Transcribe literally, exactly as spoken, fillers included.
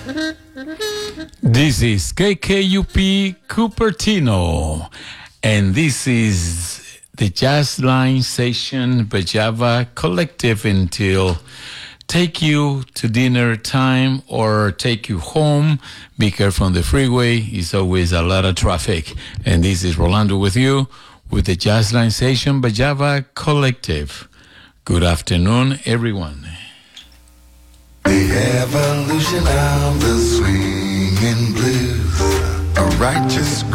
This is K K U P Cupertino, and this is the Jazz Line Session Bajava Collective until take you to dinner time or take you home. Be careful on the freeway. It's always a lot of traffic. And this is Rolando with you with the Jazz Line Session Bajava Collective. Good afternoon, everyone. The evolution of the swinging blues, a righteous